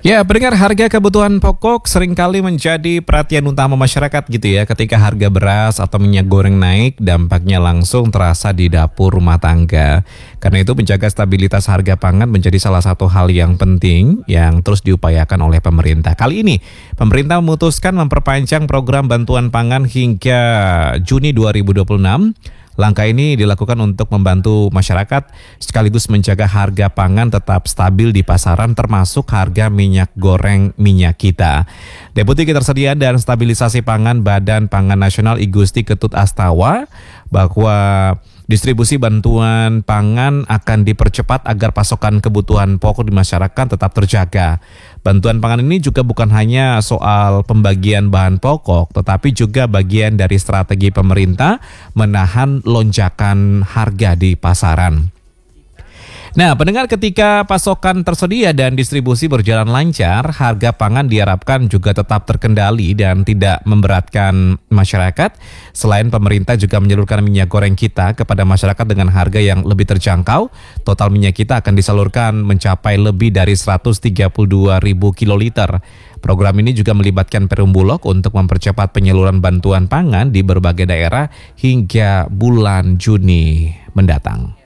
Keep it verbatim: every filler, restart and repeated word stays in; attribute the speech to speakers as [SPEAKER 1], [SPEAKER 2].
[SPEAKER 1] Ya, pendengar, harga kebutuhan pokok seringkali menjadi perhatian utama masyarakat gitu ya. Ketika harga beras atau minyak goreng naik, dampaknya langsung terasa di dapur rumah tangga. Karena itu menjaga stabilitas harga pangan menjadi salah satu hal yang penting yang terus diupayakan oleh pemerintah. Kali ini, pemerintah memutuskan memperpanjang program bantuan pangan hingga Juni dua ribu dua puluh enam. Langkah ini dilakukan untuk membantu masyarakat sekaligus menjaga harga pangan tetap stabil di pasaran termasuk harga minyak goreng minyak kita. Deputi Ketersediaan dan Stabilisasi Pangan Badan Pangan Nasional I Gusti Ketut Astawa bahwa distribusi bantuan pangan akan dipercepat agar pasokan kebutuhan pokok di masyarakat tetap terjaga. Bantuan pangan ini juga bukan hanya soal pembagian bahan pokok, tetapi juga bagian dari strategi pemerintah menahan lonjakan harga di pasaran. Nah, pendengar, ketika pasokan tersedia dan distribusi berjalan lancar, harga pangan diharapkan juga tetap terkendali dan tidak memberatkan masyarakat. Selain pemerintah juga menyalurkan minyak goreng kita kepada masyarakat dengan harga yang lebih terjangkau, total minyak kita akan disalurkan mencapai lebih dari seratus tiga puluh dua ribu kiloliter. Program ini juga melibatkan Perum Bulog untuk mempercepat penyaluran bantuan pangan di berbagai daerah hingga bulan Juni mendatang.